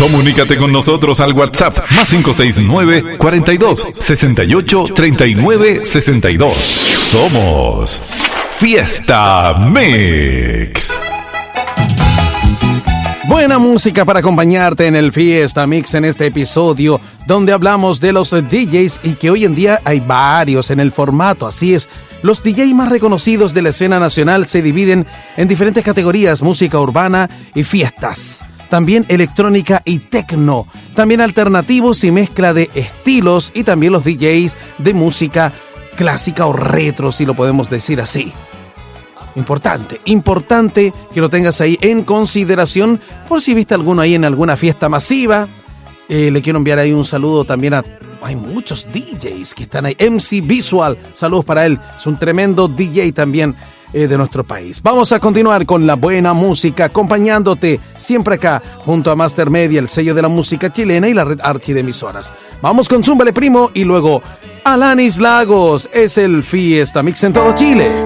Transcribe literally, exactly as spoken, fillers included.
Comunícate con nosotros al WhatsApp más cinco seis nueve, cuarenta y dos, sesenta y ocho, treinta y nueve, sesenta y dos. Somos Fiesta Mix. Buena música para acompañarte en el Fiesta Mix en este episodio donde hablamos de los D Js y que hoy en día hay varios en el formato. Así es, los D Js más reconocidos de la escena nacional se dividen en diferentes categorías: música urbana y fiestas, también electrónica y techno, también alternativos y mezcla de estilos, y también los D Js de música clásica o retro, si lo podemos decir así. Importante, importante que lo tengas ahí en consideración por si viste alguno ahí en alguna fiesta masiva. Eh, le quiero enviar ahí un saludo también a... Hay muchos D Js que están ahí. M C Visual, saludos para él. Es un tremendo D J también eh, de nuestro país. Vamos a continuar con la buena música, acompañándote siempre acá, junto a Master Media, el sello de la música chilena, y la red Archi de emisoras. Vamos con Zúmbale Primo y luego Alanis Lagos. Es el Fiesta Mix en todo Chile.